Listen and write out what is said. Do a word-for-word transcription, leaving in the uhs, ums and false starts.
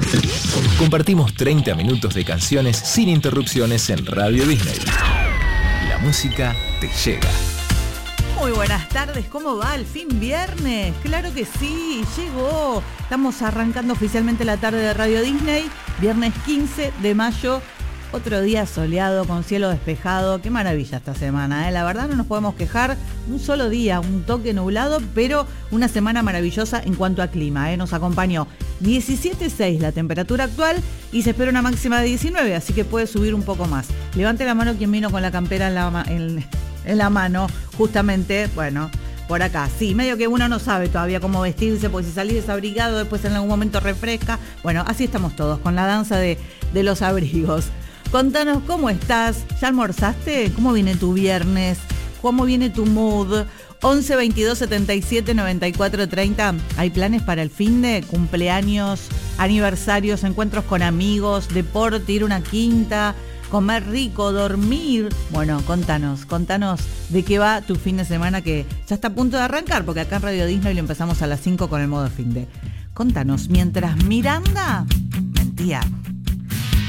Compartimos treinta minutos de canciones sin interrupciones en Radio Disney. La música te llega. Muy buenas tardes, ¿cómo va? ¿El fin viernes? Claro que sí, llegó. Estamos arrancando oficialmente la tarde de Radio Disney, viernes quince de mayo. Otro día soleado, con cielo despejado. Qué maravilla esta semana, ¿eh? La verdad no nos podemos quejar. Un solo día, un toque nublado, pero una semana maravillosa en cuanto a clima, ¿eh? Nos acompañó diecisiete punto seis la temperatura actual y se espera una máxima de diecinueve, así que puede subir un poco más. Levante la mano quien vino con la campera en la, en, en la mano, justamente, bueno... Por acá, sí, medio que uno no sabe todavía cómo vestirse, porque si salís desabrigado, después en algún momento refresca. Bueno, así estamos todos, con la danza de, de los abrigos. Contanos cómo estás, ¿ya almorzaste? ¿Cómo viene tu viernes? ¿Cómo viene tu mood? once, veintidós, setenta y siete, noventa y cuatro, treinta. ¿Hay planes para el fin de cumpleaños, aniversarios, encuentros con amigos, deporte, ir a una quinta, comer rico, dormir? Bueno, contanos, contanos de qué va tu fin de semana, que ya está a punto de arrancar, porque acá en Radio Disney lo empezamos a las cinco con el modo fin de. Contanos, mientras Miranda mentía.